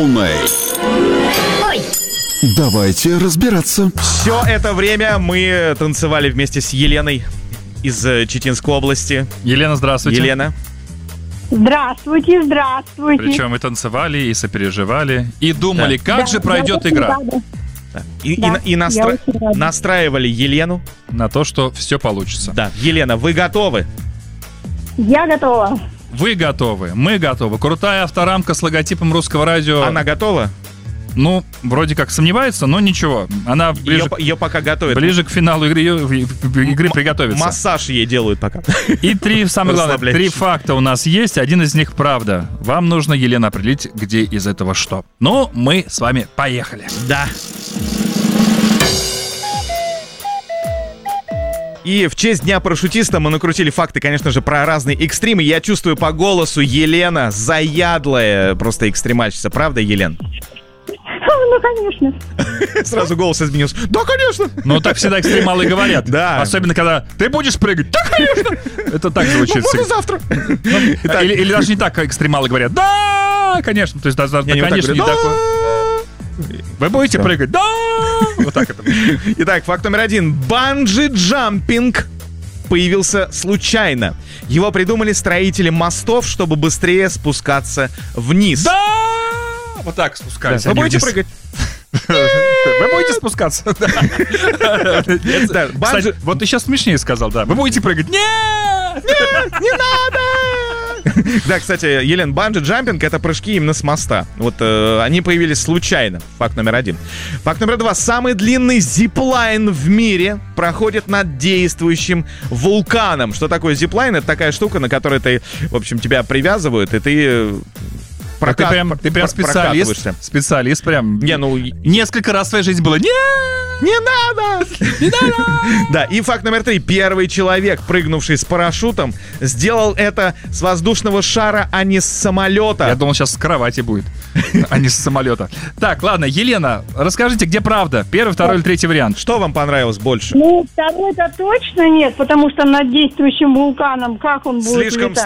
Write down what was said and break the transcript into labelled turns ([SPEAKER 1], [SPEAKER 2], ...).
[SPEAKER 1] Ой. Давайте разбираться.
[SPEAKER 2] Все это время мы танцевали вместе с Еленой из Читинской области.
[SPEAKER 3] Елена, здравствуйте.
[SPEAKER 2] Елена.
[SPEAKER 4] Здравствуйте, здравствуйте.
[SPEAKER 3] Причем и танцевали, и сопереживали, и думали, как же пройдет игра.
[SPEAKER 2] Да. И настраивали Елену
[SPEAKER 3] на то, что все получится.
[SPEAKER 2] Да. Елена, вы готовы?
[SPEAKER 4] Я готова.
[SPEAKER 3] Вы готовы, мы готовы. Крутая авторамка с логотипом Русского радио.
[SPEAKER 2] Она готова?
[SPEAKER 3] Ну, вроде как сомневается, но ничего. Она ближе,
[SPEAKER 2] ее пока готовят.
[SPEAKER 3] Ближе к финалу игры приготовится.
[SPEAKER 2] Массаж ей делают пока.
[SPEAKER 3] И самое главное, 3 факта у нас есть. Один из них правда. Вам нужно, Елена, определить, где из этого что. Ну, мы с вами поехали.
[SPEAKER 2] Да. И в честь Дня парашютиста мы накрутили факты, конечно же, про разные экстримы. Я чувствую по голосу, Елена заядлая просто экстремальщица. Правда, Елен?
[SPEAKER 4] Ну, конечно.
[SPEAKER 2] Сразу голос изменился. Да, конечно.
[SPEAKER 3] Ну, так всегда экстремалы говорят.
[SPEAKER 2] Да.
[SPEAKER 3] Особенно, когда ты будешь прыгать. Да, конечно. Это так звучит.
[SPEAKER 2] Буду завтра.
[SPEAKER 3] Или даже не так экстремалы говорят. Да, конечно. То есть, конечно, не такое. Вы будете прыгать? Да! Вот так это.
[SPEAKER 2] Итак, факт номер 1. Банджи-джампинг появился случайно. Его придумали строители мостов, чтобы быстрее спускаться вниз.
[SPEAKER 3] Да! Вот так спускались.
[SPEAKER 2] Вы будете прыгать?
[SPEAKER 3] Вы будете спускаться? Кстати, вот ты сейчас смешнее сказал, да. Вы будете прыгать? Нет!
[SPEAKER 2] Нет, не надо! Да, кстати, Елена, банджи-джампинг — это прыжки именно с моста. Вот они появились случайно. Факт номер 1. Факт номер 2. Самый длинный зиплайн в мире проходит над действующим вулканом. Что такое зиплайн? Это такая штука, на которой ты, в общем, тебя привязывают, и ты...
[SPEAKER 3] Ты прям специалист прям.
[SPEAKER 2] Не, ну...
[SPEAKER 3] Несколько раз в своей жизни было.
[SPEAKER 2] Не надо! Не надо! Да, и факт номер 3. Первый человек, прыгнувший с парашютом, сделал это с воздушного шара, а не с самолета.
[SPEAKER 3] Я думал, сейчас с кровати будет, а не с самолета. Так, ладно, Елена, расскажите, где правда? Первый, второй или третий вариант?
[SPEAKER 2] Что вам понравилось больше?
[SPEAKER 4] Ну, второй-то точно нет, потому что над действующим вулканом как он будет летать?